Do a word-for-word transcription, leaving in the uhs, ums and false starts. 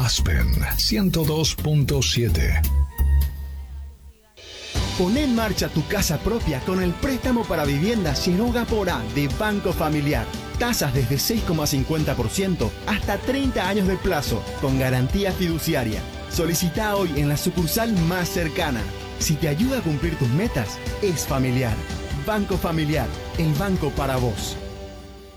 Aspen ciento dos punto siete. Pon en marcha tu casa propia con el préstamo para vivienda Quiroga Porá de Banco Familiar. Tasas desde seis coma cincuenta por ciento hasta treinta años de plazo, con garantía fiduciaria. Solicita hoy en la sucursal más cercana. Si te ayuda a cumplir tus metas, es familiar. Banco Familiar, el banco para vos.